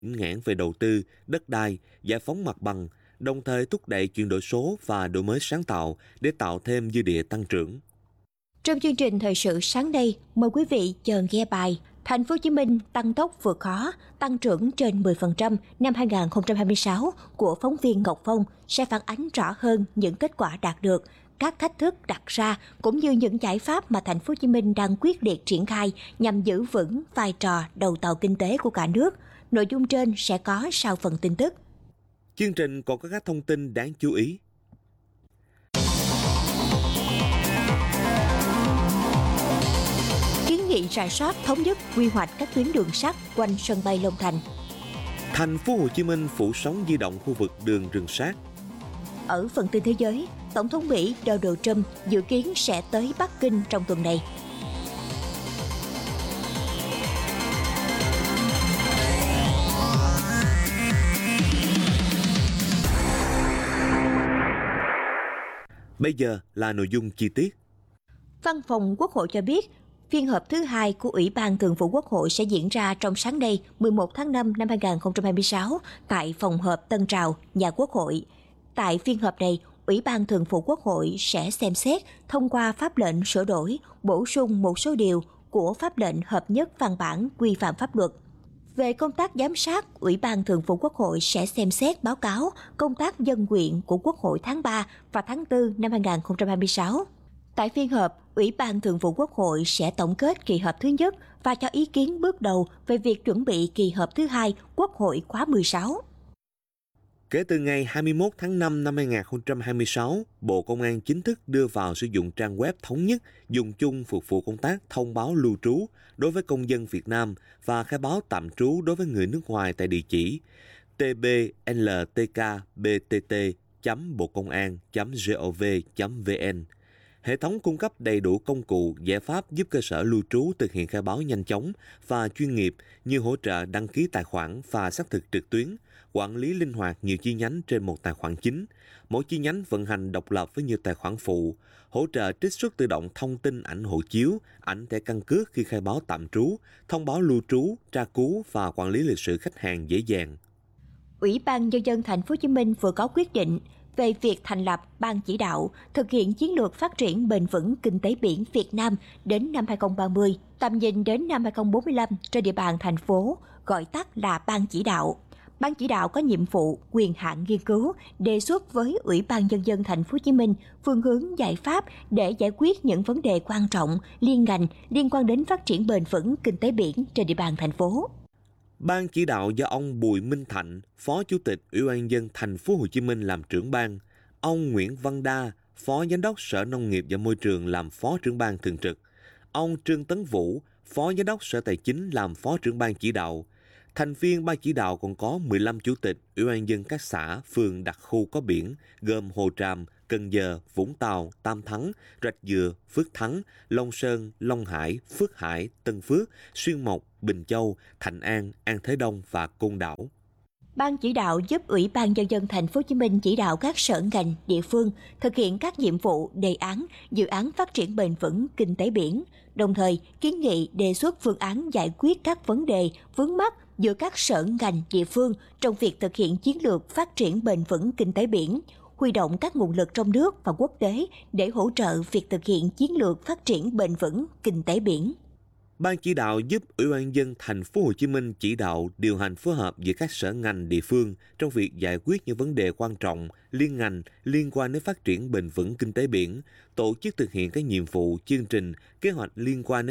ngãn về đầu tư, đất đai, giải phóng mặt bằng, đồng thời thúc đẩy chuyển đổi số và đổi mới sáng tạo để tạo thêm dư địa tăng trưởng. Trong chương trình thời sự sáng nay, mời quý vị chờ nghe bài Thành phố Hồ Chí Minh tăng tốc vượt khó, tăng trưởng trên 10% năm 2026 của phóng viên Ngọc Phong sẽ phản ánh rõ hơn những kết quả đạt được, các thách thức đặt ra cũng như những giải pháp mà Thành phố Hồ Chí Minh đang quyết liệt triển khai nhằm giữ vững vai trò đầu tàu kinh tế của cả nước. Nội dung trên sẽ có sau phần tin tức. Chương trình còn có các thông tin đáng chú ý. Kiến nghị rà soát thống nhất quy hoạch các tuyến đường sắt quanh sân bay Long Thành. Thành phố Hồ Chí Minh phủ sóng di động khu vực đường rừng sát. Ở phần tin thế giới, Tổng thống Mỹ Donald Trump dự kiến sẽ tới Bắc Kinh trong tuần này. Bây giờ là nội dung chi tiết. Văn phòng Quốc hội cho biết, phiên họp thứ 2 của Ủy ban Thường vụ Quốc hội sẽ diễn ra trong sáng nay 11 tháng 5 năm 2026 tại phòng họp Tân Trào, nhà Quốc hội. Tại phiên họp này, Ủy ban Thường vụ Quốc hội sẽ xem xét thông qua pháp lệnh sửa đổi, bổ sung một số điều của pháp lệnh hợp nhất văn bản quy phạm pháp luật. Về công tác giám sát, Ủy ban Thường vụ Quốc hội sẽ xem xét báo cáo công tác dân nguyện của Quốc hội tháng 3 và tháng 4 năm 2026. Tại phiên họp, Ủy ban Thường vụ Quốc hội sẽ tổng kết kỳ họp thứ nhất và cho ý kiến bước đầu về việc chuẩn bị kỳ họp thứ 2 Quốc hội khóa 16. Kể từ ngày 21 tháng 5 năm 2026, Bộ Công an chính thức đưa vào sử dụng trang web thống nhất dùng chung phục vụ công tác thông báo lưu trú đối với công dân Việt Nam và khai báo tạm trú đối với người nước ngoài tại địa chỉ tbltkbtt.bocongan.gov.vn. Hệ thống cung cấp đầy đủ công cụ, giải pháp giúp cơ sở lưu trú thực hiện khai báo nhanh chóng và chuyên nghiệp như hỗ trợ đăng ký tài khoản và xác thực trực tuyến, quản lý linh hoạt nhiều chi nhánh trên một tài khoản chính, mỗi chi nhánh vận hành độc lập với nhiều tài khoản phụ, hỗ trợ trích xuất tự động thông tin ảnh hộ chiếu, ảnh thẻ căn cước khi khai báo tạm trú, thông báo lưu trú, tra cứu và quản lý lịch sử khách hàng dễ dàng. Ủy ban Nhân dân Thành phố Hồ Chí Minh vừa có quyết định về việc thành lập ban chỉ đạo thực hiện chiến lược phát triển bền vững kinh tế biển Việt Nam đến năm 2030, tầm nhìn đến năm 2045 trên địa bàn thành phố, gọi tắt là ban chỉ đạo. Ban chỉ đạo có nhiệm vụ, quyền hạn nghiên cứu, đề xuất với Ủy ban Nhân dân Thành phố Hồ Chí Minh phương hướng giải pháp để giải quyết những vấn đề quan trọng liên ngành liên quan đến phát triển bền vững kinh tế biển trên địa bàn thành phố. Ban chỉ đạo do ông Bùi Minh Thạnh, Phó Chủ tịch Ủy ban nhân dân Thành phố Hồ Chí Minh làm trưởng ban, ông Nguyễn Văn Đa, Phó Giám đốc Sở Nông nghiệp và Môi trường làm Phó trưởng ban thường trực, ông Trương Tấn Vũ, Phó Giám đốc Sở Tài chính làm Phó trưởng ban chỉ đạo. Thành viên ban chỉ đạo còn có 15 chủ tịch Ủy ban nhân dân các xã, phường đặc khu có biển gồm Hồ Tràm, Cần Giờ, Vũng Tàu, Tam Thắng, Rạch Dừa, Phước Thắng, Long Sơn, Long Hải, Phước Hải, Tân Phước, Xuyên Mộc, Bình Châu, Thạnh An, An Thới Đông và Côn Đảo. Ban chỉ đạo giúp Ủy ban Nhân dân Thành phố Hồ Chí Minh chỉ đạo các sở ngành, địa phương thực hiện các nhiệm vụ, đề án, dự án phát triển bền vững kinh tế biển, đồng thời kiến nghị đề xuất phương án giải quyết các vấn đề vướng mắc giữa các sở ngành, địa phương trong việc thực hiện chiến lược phát triển bền vững kinh tế biển, huy động các nguồn lực trong nước và quốc tế để hỗ trợ việc thực hiện chiến lược phát triển bền vững kinh tế biển. Ban chỉ đạo giúp Ủy ban nhân dân Thành phố Hồ Chí Minh chỉ đạo điều hành phối hợp giữa các sở ngành địa phương trong việc giải quyết những vấn đề quan trọng liên ngành liên quan đến phát triển bền vững kinh tế biển, tổ chức thực hiện các nhiệm vụ, chương trình, kế hoạch liên quan đến